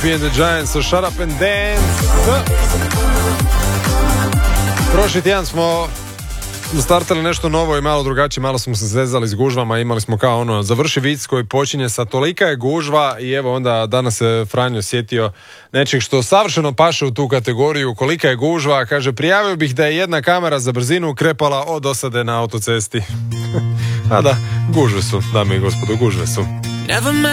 Sophie and the Giants, so Shut Up and Dance. Prošli tjedan smo startali nešto novo i malo drugačije, malo smo se zezali s gužvama, imali smo kao ono, završi vic koji počinje sa tolika je gužva i evo onda danas se Franjo sjetio nečeg što savršeno paše u tu kategoriju, kolika je gužva, kaže prijavio bih da je jedna kamera za brzinu krepala od osade na autocesti. A da, gužve su, dame i gospodo, gužve su.